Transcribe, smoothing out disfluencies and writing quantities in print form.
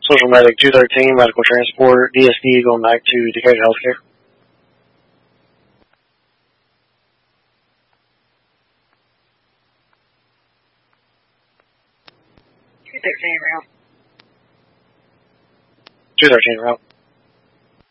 Social Medic 213, Medical Transport, DSD going back to Decatur Healthcare. Route. 213 route.